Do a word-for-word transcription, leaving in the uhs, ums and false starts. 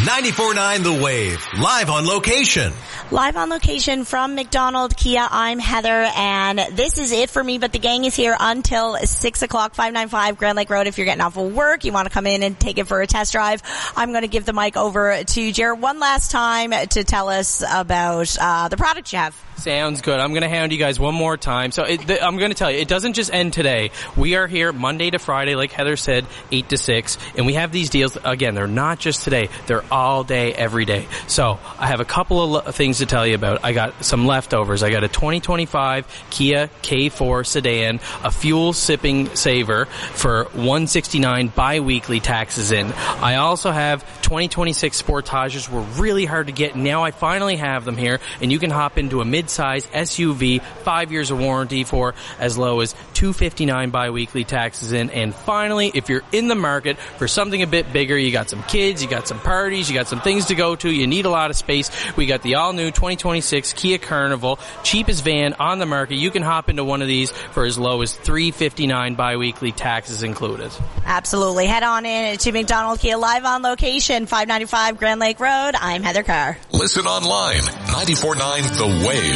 ninety-four point nine The Wave, live on location. Live on location from McDonald Kia, I'm Heather, and this is it for me, but the gang is here until six o'clock, five ninety-five Grand Lake Road. If you're getting off of work, you want to come in and take it for a test drive, I'm going to give the mic over to Jared one last time to tell us about uh, the product you have. Sounds good. I'm going to hound you guys one more time. So it, the, I'm going to tell you, it doesn't just end today. We are here Monday to Friday, like Heather said, eight to six, and we have these deals. Again, they're not just today. They're all day, every day. So I have a couple of things to tell you about. I got some leftovers. I got a twenty twenty-five Kia K four sedan, a fuel sipping saver for one hundred sixty-nine dollars bi-weekly taxes in. I also have twenty twenty-six Sportages. Were really hard to get. Now I finally have them here, and you can hop into a mid-size S U V, five years of warranty for as low as two hundred fifty-nine dollars bi-weekly taxes in. And finally, if you're in the market for something a bit bigger, you got some kids, you got some parties, you got some things to go to, you need a lot of space, we got the all-new twenty twenty-six Kia Carnival, cheapest van on the market. You can hop into one of these for as low as three hundred fifty-nine dollars bi-weekly taxes included. Absolutely. Head on in to McDonald Kia, live on location, five ninety-five Grand Lake Road. I'm Heather Carr. Listen online, ninety-four point nine The Wave.